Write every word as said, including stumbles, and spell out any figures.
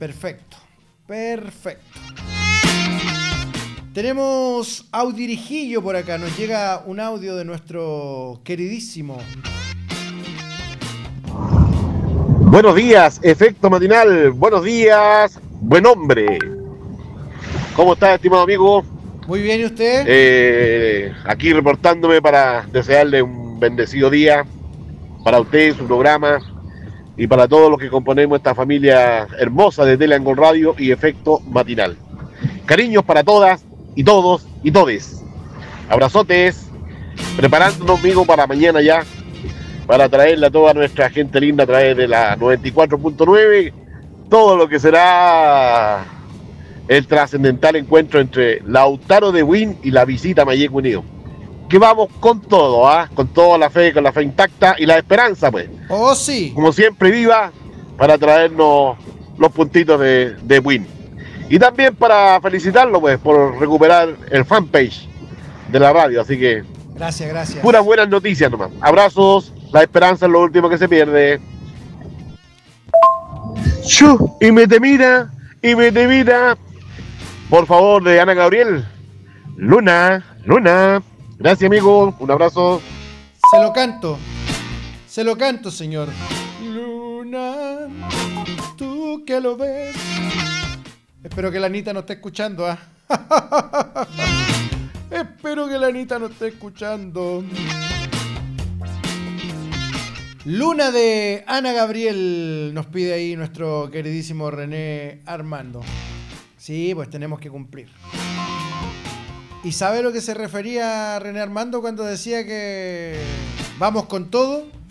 Perfecto, perfecto. Tenemos audirijillo por acá. Nos llega un audio de nuestro queridísimo. Buenos días, efecto matinal. Buenos días, buen hombre. ¿Cómo está, estimado amigo? Muy bien, ¿y usted? Eh, aquí reportándome para desearle un bendecido día para usted, su programa y para todos los que componemos esta familia hermosa de Teleangol Radio y Efecto Matinal. Cariños para todas y todos y todes. Abrazotes, preparándonos, amigo, para mañana ya, para traerle a toda nuestra gente linda a través de la noventa y cuatro punto nueve todo lo que será el trascendental encuentro entre Lautaro de Win y la visita a Mayeco Unido. Que vamos con todo, ¿ah? ¿eh? Con toda la fe, con la fe intacta y la esperanza, pues. Oh, sí. Como siempre, viva para traernos los puntitos de, de Win. Y también para felicitarlo, pues, por recuperar el fanpage de la radio. Así que, gracias, gracias. Puras buenas noticias nomás. Abrazos, la esperanza es lo último que se pierde. Chu, y me te mira, y me te mira. Por favor, de Ana Gabriel. Luna, Luna. Gracias, amigo. Un abrazo. Se lo canto. Se lo canto, señor. Luna, tú que lo ves. Espero que la Anita no esté escuchando, ¿ah? ¿eh? Espero que la Anita no esté escuchando. Luna de Ana Gabriel nos pide ahí nuestro queridísimo René Armando. Sí, pues tenemos que cumplir. ¿Y sabe a lo que se refería René Armando cuando decía que vamos con todo?